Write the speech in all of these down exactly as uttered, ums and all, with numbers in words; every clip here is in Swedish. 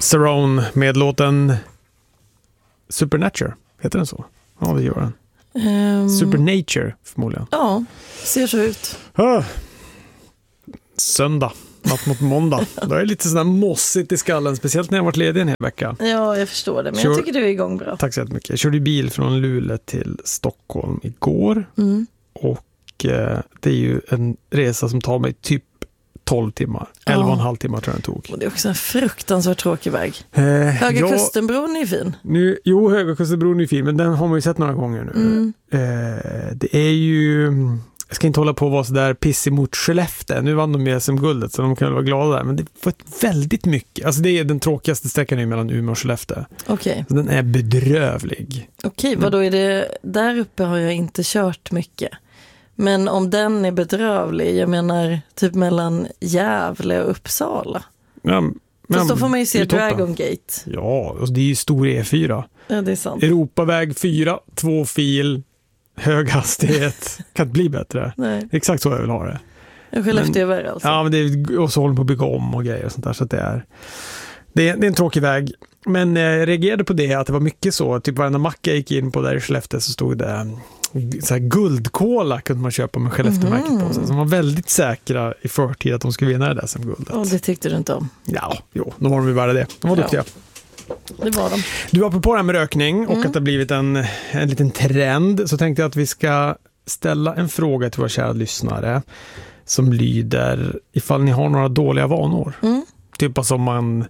Cerrone med låten Supernature. Heter den så? Ja, det gör den. Um, Supernature, förmodligen. Ja, ser så ut. Ah. Söndag, natt mot måndag. Då är det lite sådär mossigt i skallen, speciellt när jag varit ledig en hel vecka. Ja, jag förstår det, men Kör... jag tycker du är igång bra. Tack så jättemycket. Jag körde bil från Luleå till Stockholm igår. Mm. Och eh, det är ju en resa som tar mig typ tolv timmar. elva och en halv timmar tror jag den tog. Och det är också en fruktansvärt tråkig väg. Eh, Höga ja, Kustenbron är ju fin. Nu, jo, Höga Kustenbron är fin, men den har man ju sett några gånger nu. Mm. Eh, det är ju... Jag ska inte hålla på att vara så där pissig mot Skellefteå. Nu vann de med S M-guldet så de kan väl vara glada där. Men det var väldigt mycket. Alltså det är den tråkigaste sträckan mellan Umeå och Skellefteå. Okej. Så den är bedrövlig. Okej, vad då är det? Där uppe har jag inte kört mycket. Men om den är bedrövlig, jag menar typ mellan Gävle och Uppsala. Ja, men, fast då får man ju se Dragon Gate. Ja, alltså det är ju stor E fyra. Ja, det är sant. Europaväg fyra, två fil, hög hastighet. Kan inte bli bättre. Nej. Exakt så jag vill ha det. Skellefteå är värre alltså. Ja, men det är, och så håller på att bygga om och grejer och sånt där. Så att det är, det är, det är en tråkig väg. Men eh, jag reagerade på det att det var mycket så. Typ varenda macka jag gick in på där i Skellefteå så stod det så här guldkola kunde man köpa med Skellefteå-märket mm. på sig. Så de var väldigt säkra i förtid att de skulle vinna det där som guldet. Och det tyckte du inte om? Ja, jo, de var de ju värda det. De var ja. duktiga. Det var de. Du var på det här med rökning och mm. att det har blivit en, en liten trend, så tänkte jag att vi ska ställa en fråga till våra kära lyssnare som lyder ifall ni har några dåliga vanor. Mm. Typ som man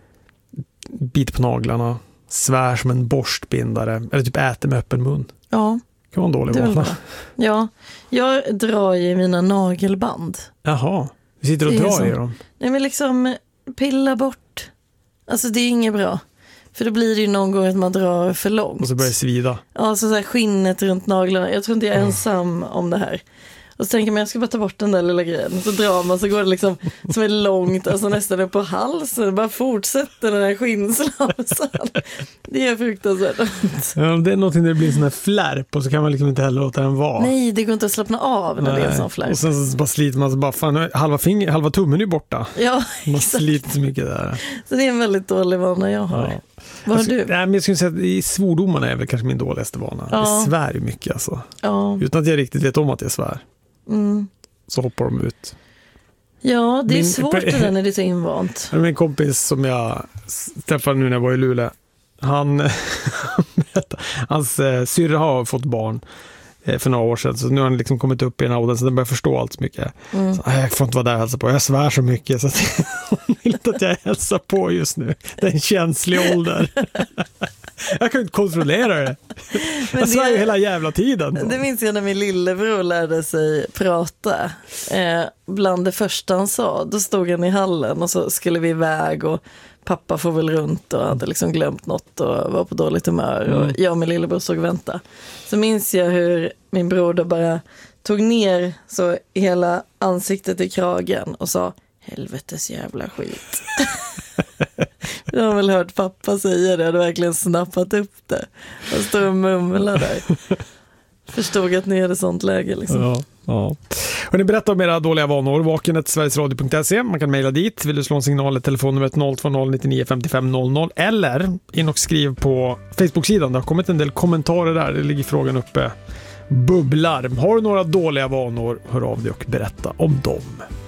biter på naglarna, svär som en borstbindare eller typ äter med öppen mun. Ja. Det kan vara en dålig vana. Ja, jag drar i mina nagelband. Jaha, du sitter och drar som, i dem? Nej, men liksom pilla bort. Alltså det är inget bra. För då blir det ju någon gång att man drar för långt. Och så börjar det svida. Ja, så, så här skinnet runt naglarna. Jag tror inte jag är ensam mm. om det här. Och så tänker man, jag ska bara ta bort den där lilla grejen. Så drar man, så går det liksom som är långt, alltså nästan upp på halsen. Bara fortsätter den här skinnslamsan. Det är fruktansvärt. Ja, det är någonting där det blir en sån här flärp och så kan man liksom inte heller låta den vara. Nej, det går inte att slappna av när Nej. det är en sån flärp. Och sen så bara sliter man så bara, fan, halva, finger, halva tummen är borta. Ja, man exakt. sliter så mycket där. Så det är en väldigt dålig vana jag har. Ja. Vad har alltså, du? Nej, men jag skulle säga att i svordomarna är väl kanske min dåligaste vana. Ja. Jag svär ju mycket alltså. Ja. Utan att jag riktigt vet om att jag svär. Mm. Så hoppar de ut. Ja, det är min, svårt det där när det är så invant. Min kompis som jag träffade nu när jag var i Luleå, han hans eh, syrra har fått barn eh, för några år sedan, så nu har han liksom kommit upp i en ålder så den börjar förstå allt så mycket. Mm. Så, jag får inte vara där och hälsa på, jag svär så mycket så att hon vill inte att jag hälsar på just nu. Det är en känslig ålder. Jag kan inte kontrollera det. Men jag svär ju hela jävla tiden. Det minns jag när min lillebror lärde sig prata. Eh, bland det första han sa, då stod han i hallen och så skulle vi iväg och pappa får väl runt och hade liksom glömt något och var på dåligt humör. Mm. Och jag och min lillebror såg och vänta. Så minns jag hur min bror då bara tog ner så hela ansiktet i kragen och sa, helvetes jävla skit. Jag har väl hört pappa säga det, jag hade verkligen snappat upp det. Jag står och mumlar där. Förstod att ni hade sånt läge liksom. Ja, ja. Och ni berättar om era dåliga vanor. Vaken snabel-a sverigesradio punkt se. Man kan mejla dit. Vill du slå en signal, telefonnumret noll två noll nio nio fem fem noll noll. Eller in och skriv på Facebook-sidan. Det har kommit en del kommentarer där. Det ligger frågan uppe. Bubblar. Har du några dåliga vanor? Hör av dig och berätta om dem.